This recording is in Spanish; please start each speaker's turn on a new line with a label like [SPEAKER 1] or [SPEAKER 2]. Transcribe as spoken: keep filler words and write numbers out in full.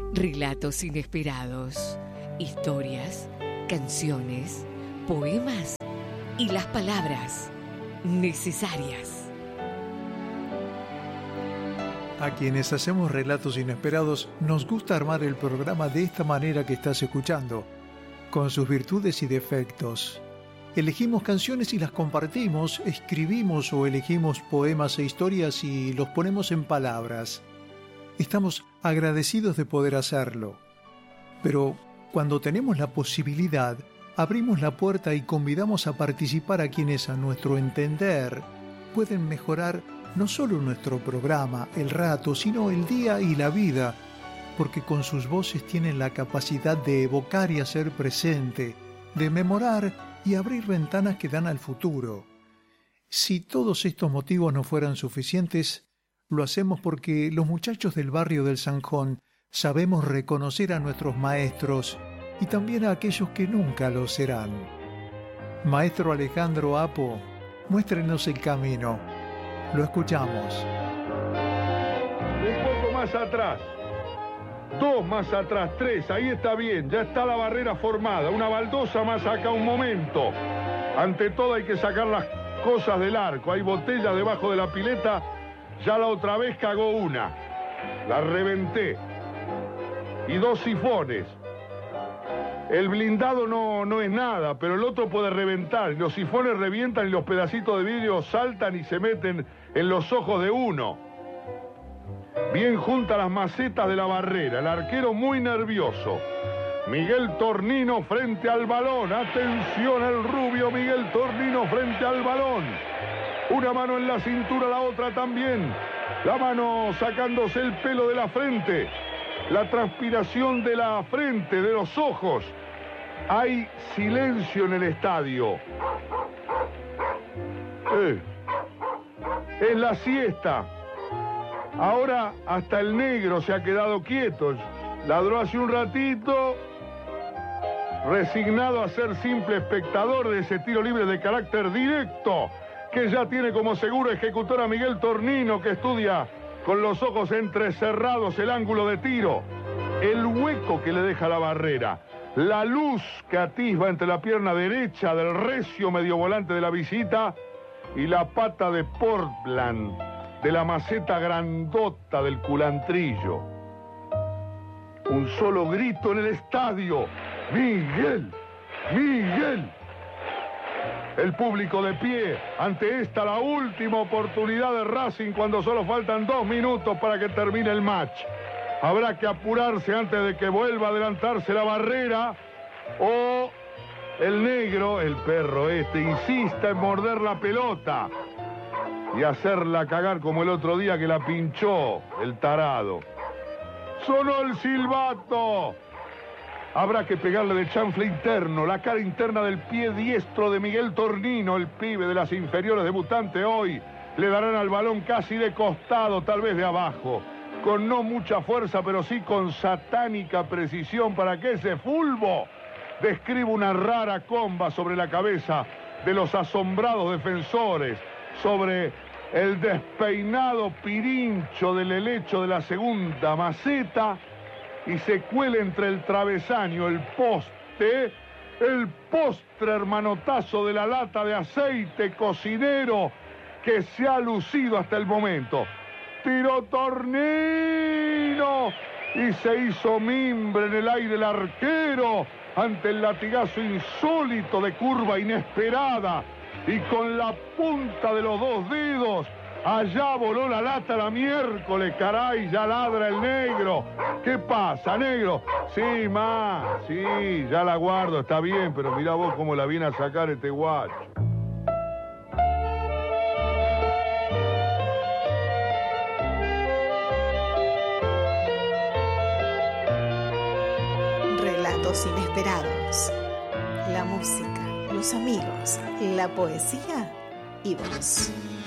[SPEAKER 1] Relatos inesperados, historias, canciones, poemas y las palabras necesarias.
[SPEAKER 2] A quienes hacemos relatos inesperados nos gusta armar el programa de esta manera que estás escuchando, con sus virtudes y defectos. Elegimos canciones y las compartimos, escribimos o elegimos poemas e historias y los ponemos en palabras. Estamos agradecidos de poder hacerlo. Pero cuando tenemos la posibilidad, abrimos la puerta y convidamos a participar a quienes, a nuestro entender, pueden mejorar no solo nuestro programa, el rato, sino el día y la vida, porque con sus voces tienen la capacidad de evocar y hacer presente, de memorar y abrir ventanas que dan al futuro. Si todos estos motivos no fueran suficientes, lo hacemos porque los muchachos del barrio del Zanjón sabemos reconocer a nuestros maestros y también a aquellos que nunca lo serán. Maestro Alejandro Apo, muéstrenos el camino. Lo escuchamos.
[SPEAKER 3] Un poco más atrás. Dos más atrás, tres. Ahí está bien. Ya está la barrera formada. Una baldosa más acá un momento. Ante todo hay que sacar las cosas del arco. Hay botellas debajo de la pileta. Ya la otra vez cagó una. La reventé. Y dos sifones. El blindado no, no es nada, pero el otro puede reventar. Los sifones revientan y los pedacitos de vidrio saltan y se meten en los ojos de uno. Bien juntas las macetas de la barrera. El arquero muy nervioso. Miguel Tornino frente al balón. Atención el rubio Miguel Tornino frente al balón. Una mano en la cintura, la otra también. La mano sacándose el pelo de la frente. La transpiración de la frente, de los ojos. Hay silencio en el estadio. Eh. Es la siesta. Ahora hasta el negro se ha quedado quieto. Ladró hace un ratito, resignado a ser simple espectador de ese tiro libre de carácter directo, que ya tiene como seguro ejecutor a Miguel Tornino, que estudia con los ojos entrecerrados el ángulo de tiro, el hueco que le deja la barrera, la luz que atisba entre la pierna derecha del recio medio volante de la visita y la pata de Portland de la maceta grandota del culantrillo. Un solo grito en el estadio. ¡Miguel! ¡Miguel! El público de pie ante esta, la última oportunidad de Racing cuando solo faltan dos minutos para que termine el match. Habrá que apurarse antes de que vuelva a adelantarse la barrera o el negro, el perro este, insista en morder la pelota y hacerla cagar como el otro día que la pinchó el tarado. Sonó el silbato. Habrá que pegarle de chanfle interno, la cara interna del pie diestro de Miguel Tornino, el pibe de las inferiores debutante hoy. Le darán al balón casi de costado, tal vez de abajo. Con no mucha fuerza, pero sí con satánica precisión para que ese fulbo describa una rara comba sobre la cabeza de los asombrados defensores, sobre el despeinado pirincho del helecho de la segunda maceta, y se cuela entre el travesaño, el poste, el postre manotazo de la lata de aceite cocinero que se ha lucido hasta el momento. Tiró Tornino y se hizo mimbre en el aire el arquero ante el latigazo insólito de curva inesperada, y con la punta de los dos dedos allá voló la lata la miércoles, caray, ya ladra el negro. ¿Qué pasa, negro? Sí, ma, sí, ya la guardo, está bien, pero mirá vos cómo la viene a sacar este guacho.
[SPEAKER 4] Relatos inesperados. La música, los amigos, la poesía y vos.